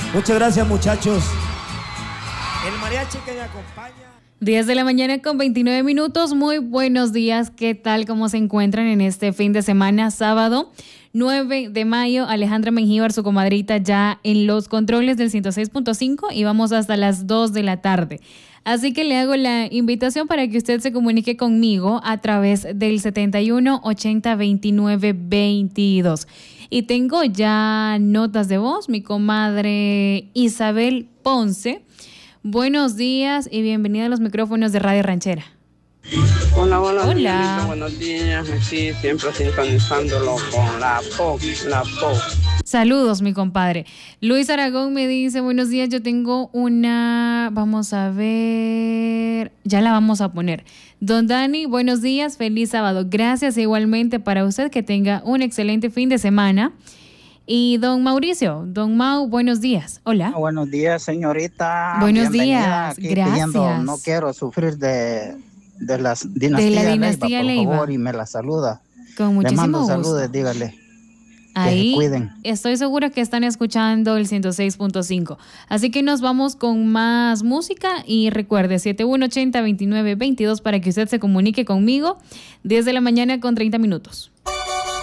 Muchas gracias, muchachos. El mariachi que me acompaña. 10 de la mañana con 29 minutos. Muy buenos días. ¿Qué tal? ¿Cómo se encuentran en este fin de semana? Sábado 9 de mayo. Alejandra Mengíbar, su comadrita, ya en los controles del 106.5 y vamos hasta las 2 de la tarde. Así que le hago la invitación para que usted se comunique conmigo a través del 71 80 29 22. Y tengo ya notas de voz. Mi comadre Isabel Ponce. Buenos días y bienvenida a los micrófonos de Radio Ranchera. Hola, Hola. Buenos días. Sí, siempre sintonizándolo con la POC. Saludos, mi compadre. Luis Aragón me dice, buenos días, yo tengo una, vamos a ver, ya la vamos a poner. Don Dani, buenos días, feliz sábado. Gracias igualmente para usted, que tenga un excelente fin de semana. Y don Mauricio, don Mau, buenos días. Hola. Buenos días, señorita. Buenos Bienvenida. días, Aquí gracias. Pidiendo, no quiero sufrir de las dinastía Leiva, por favor, y me la saluda. Con muchísimo Le mando gusto. saludos, dígale. Ahí que se cuiden. estoy segura que están escuchando el 106.5. Así que nos vamos con más música y recuerde 7180 29 22 para que usted se comunique conmigo 10 de la mañana con 30 minutos.